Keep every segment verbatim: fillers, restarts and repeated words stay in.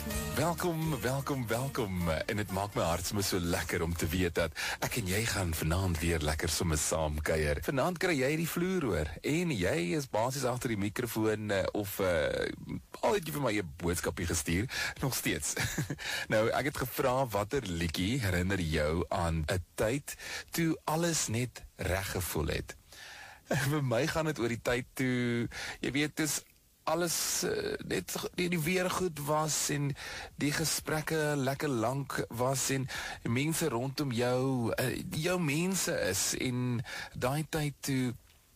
Welkom, welkom, welkom. En het maak my hart sommer so lekker om te weet dat ek en jy gaan vanaand weer lekker sommer saam kuier. Vanaand kry jy die vloer hoor. En jy is basies agter die mikrofoon uh, of uh, al het jy vir my 'n boodskapie gestuur, nog steeds. Nou, ek het gevra watter liedjie herinner jou aan 'n tyd toe alles net reg gevoel het. Vir my gaan dit oor die tyd toe, jy weet, dis alles uh, net die, die weer goed was en die gesprekke lekker lank was en mense rondom jou uh, jou mense is en daai tyd toe,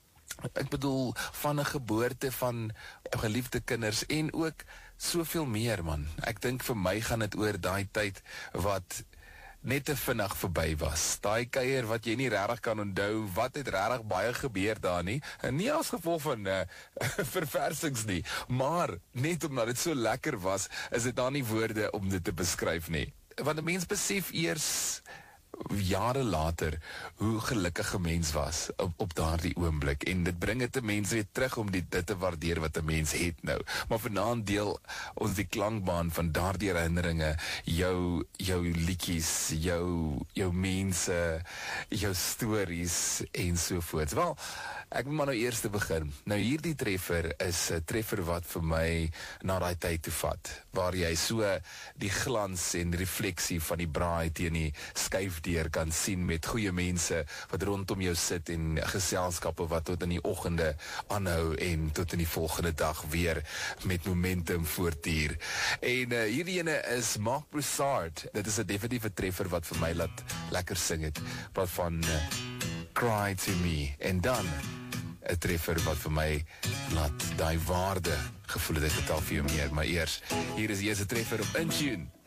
ek bedoel van 'n geboorte van geliefde kinders en ook soveel meer man. Ek dink vir my gaan dit oor daai tyd wat net te vinnig verby was. Daai kuier wat jy nie regtig kan onthou wat het regtig baie gebeur daar nie. En nie as gevolg van uh, verversings nie, maar net omdat dit so lekker was, is dit daar nie woorde om dit te beskryf nie. Want 'n mens besef eers jare later hoe gelukkig 'n mens was op, op daardie oomblik en dit bring dit 'n mens weer terug om die, dit te waardeer wat 'n mens het nou. Maar vanaand deel ons die klankbaan van daardie herinneringe, jou jou liedjies, jou jou mense, jou stories en so voort. Wel, ek moet maar nou eers te begin. Nou hierdie treffer is 'n treffer wat vir my na daai tyd toe vat, waar jy so die glans en refleksie van die braai teen die skuif deur kan sien met goeie mense wat rondom jou sit en geselskappe wat tot in die oggende aanhou en tot in die volgende dag weer met momentum voortduur. En uh, hierdie ene is Mark Broussard. Dit is 'n definitiewe treffer wat vir my laat lekker sing het. Wat van uh, Cry to Me en dan 'n treffer wat vir my laat daai waarde gevoel het. Ek vertel vir jou meer, maar eers hier is die eerste treffer op In Tune.